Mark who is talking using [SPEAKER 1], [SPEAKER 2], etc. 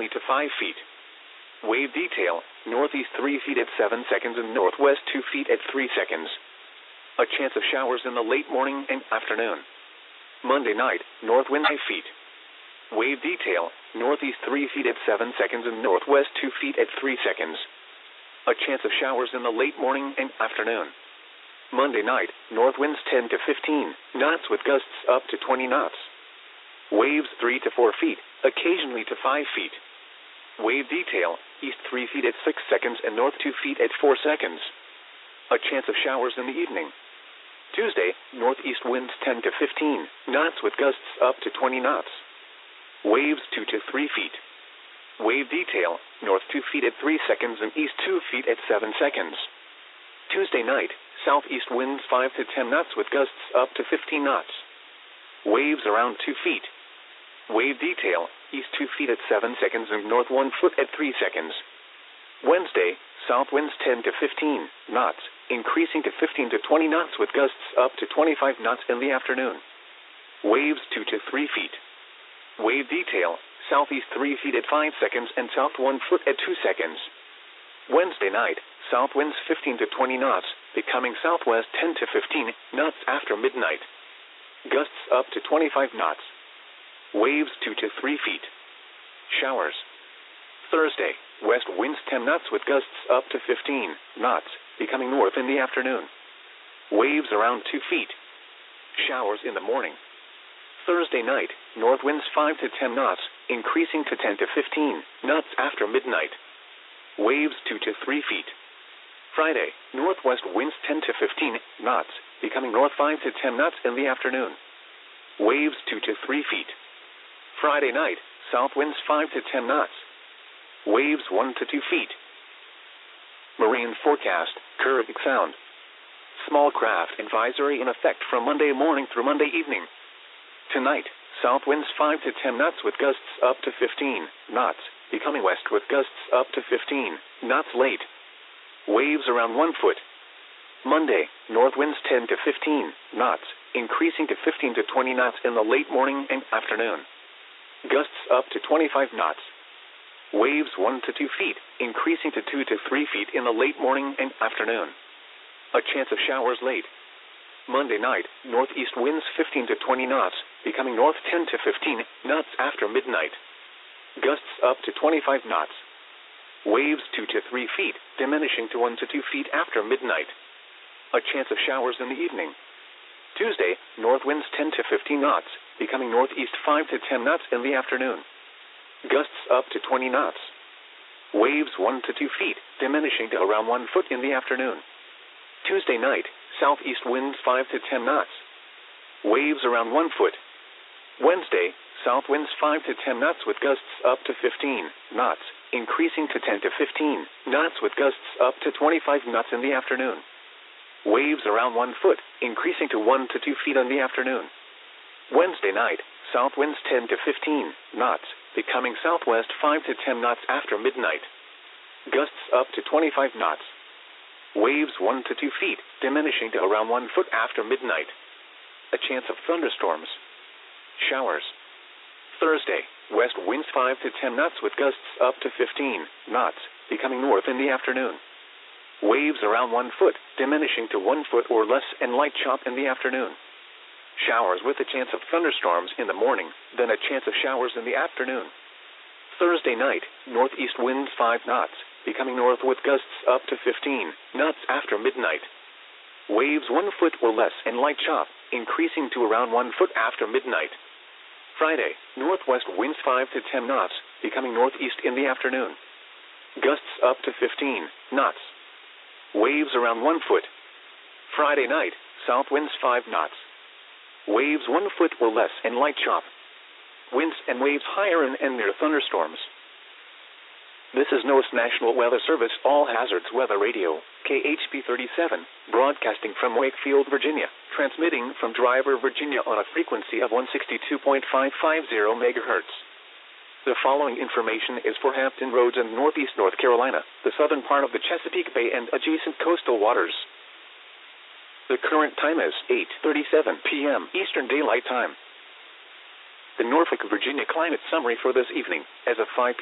[SPEAKER 1] occasionally to 5 feet. Wave detail, northeast 3 feet at 7 seconds and northwest 2 feet at 3 seconds. A chance of showers in the late morning and afternoon. Monday night, north wind 5 feet. Wave detail, northeast 3 feet at 7 seconds and northwest 2 feet at 3 seconds. A chance of showers in the late morning and afternoon. Monday night, north winds 10 to 15 knots with gusts up to 20 knots. Waves 3 to 4 feet, occasionally to 5 feet. Wave detail, east 3 feet at 6 seconds and north 2 feet at 4 seconds. A chance of showers in the evening. Tuesday, northeast winds 10 to 15 knots with gusts up to 20 knots. Waves 2 to 3 feet. Wave detail, north 2 feet at 3 seconds and east 2 feet at 7 seconds. Tuesday night, southeast winds 5 to 10 knots with gusts up to 15 knots. Waves around 2 feet. Wave detail, east 2 feet at 7 seconds and north 1 foot at 3 seconds. Wednesday, south winds 10 to 15 knots, increasing to 15 to 20 knots with gusts up to 25 knots in the afternoon. Waves 2 to 3 feet. Wave detail, southeast 3 feet at 5 seconds and south 1 foot at 2 seconds. Wednesday night, south winds 15 to 20 knots, becoming southwest 10 to 15 knots after midnight. Gusts up to 25 knots. Waves 2 to 3 feet. Showers. Thursday, west winds 10 knots with gusts up to 15 knots, becoming north in the afternoon. Waves around 2 feet. Showers in the morning. Thursday night, north winds 5 to 10 knots, increasing to 10 to 15 knots after midnight. Waves 2 to 3 feet. Friday, northwest winds 10 to 15 knots, becoming north 5 to 10 knots in the afternoon. Waves 2 to 3 feet. Friday night, south winds 5 to 10 knots. Waves 1 to 2 feet. Marine forecast, Caribbean Sound. Small craft advisory in effect from Monday morning through Monday evening. Tonight, south winds 5 to 10 knots with gusts up to 15 knots, becoming west with gusts up to 15 knots late. Waves around 1 foot. Monday, north winds 10 to 15 knots, increasing to 15 to 20 knots in the late morning and afternoon. Gusts up to 25 knots. Waves 1 to 2 feet, increasing to 2 to 3 feet in the late morning and afternoon. A chance of showers late. Monday night, northeast winds 15 to 20 knots, becoming north 10 to 15 knots after midnight. Gusts up to 25 knots. Waves 2 to 3 feet, diminishing to 1 to 2 feet after midnight. A chance of showers in the evening. Tuesday, north winds 10 to 15 knots, becoming northeast 5 to 10 knots in the afternoon. Gusts up to 20 knots. Waves 1 to 2 feet, diminishing to around 1 foot in the afternoon. Tuesday night, southeast winds 5 to 10 knots. Waves around 1 foot. Wednesday, south winds 5 to 10 knots with gusts up to 15 knots, increasing to 10 to 15 knots with gusts up to 25 knots in the afternoon. Waves around 1 foot, increasing to 1 to 2 feet in the afternoon. Wednesday night, south winds 10 to 15 knots, becoming southwest 5 to 10 knots after midnight. Gusts up to 25 knots. Waves 1 to 2 feet, diminishing to around 1 foot after midnight. A chance of thunderstorms. Showers. Thursday, west winds 5 to 10 knots with gusts up to 15 knots, becoming north in the afternoon. Waves around 1 foot, diminishing to 1 foot or less and light chop in the afternoon. Showers with a chance of thunderstorms in the morning, then a chance of showers in the afternoon. Thursday night, northeast winds 5 knots, becoming north with gusts up to 15 knots after midnight. Waves 1 foot or less and light chop, increasing to around 1 foot after midnight. Friday, northwest winds 5 to 10 knots, becoming northeast in the afternoon. Gusts up to 15 knots. Waves around 1 foot. Friday night, south winds 5 knots. Waves 1 foot or less and light chop. Winds and waves higher and near thunderstorms. This is NOAA's National Weather Service All Hazards Weather Radio, KHP 37, broadcasting from Wakefield, Virginia, transmitting from Driver, Virginia on a frequency of 162.550 MHz. The following information is for Hampton Roads and Northeast North Carolina, the southern part of the Chesapeake Bay and adjacent coastal waters. The current time is 8:37 p.m. Eastern Daylight Time. The Norfolk, Virginia climate summary for this evening, as of 5 p.m.